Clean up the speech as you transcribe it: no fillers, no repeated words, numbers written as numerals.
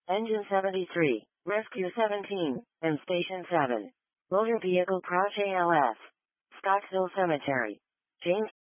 Engine 73, Rescue 17, and Station 7. Motor Vehicle Crash ALS. Scottsville Cemetery. James